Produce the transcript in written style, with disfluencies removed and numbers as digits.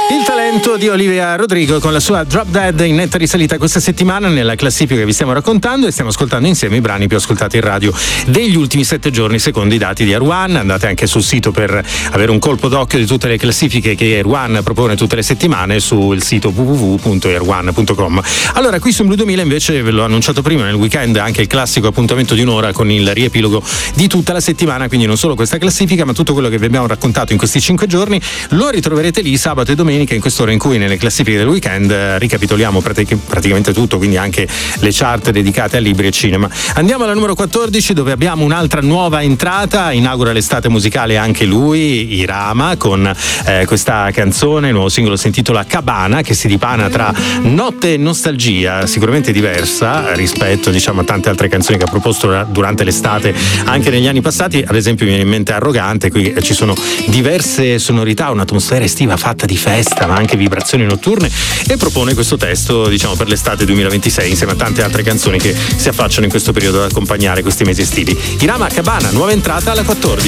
Il talento di Olivia Rodrigo con la sua Drop Dead in netta risalita questa settimana nella classifica che vi stiamo raccontando, e stiamo ascoltando insieme i brani più ascoltati in radio degli ultimi 7 giorni secondo i dati di Air1. Andate anche sul sito per avere un colpo d'occhio di tutte le classifiche che Air1 propone tutte le settimane sul sito www.air1.com. Allora, qui su Blue 2000 invece ve l'ho annunciato prima, nel weekend anche il classico appuntamento di un'ora con il riepilogo di tutta la settimana, quindi non solo questa classifica ma tutto quello che vi abbiamo raccontato in questi 5 giorni lo ritroverete lì sabato e domenica, in quest'ora in cui nelle classifiche del weekend ricapitoliamo praticamente tutto, quindi anche le chart dedicate a libri e cinema. Andiamo alla numero 14, dove abbiamo un'altra nuova entrata. Inaugura l'estate musicale anche lui, Irama, con questa canzone, il nuovo singolo si intitola Cabana, che si dipana tra notte e nostalgia, sicuramente diversa rispetto, diciamo, a tante altre canzoni che ha proposto durante l'estate anche negli anni passati. Ad esempio mi viene in mente Arrogante, qui ci sono diverse sonorità, un'atmosfera estiva fatta di festa ma anche vibrazioni notturne, e propone questo testo, diciamo, per l'estate 2026 insieme a tante altre canzoni che si affacciano in questo periodo ad accompagnare questi mesi estivi. Irama, Cabana, nuova entrata alla 14.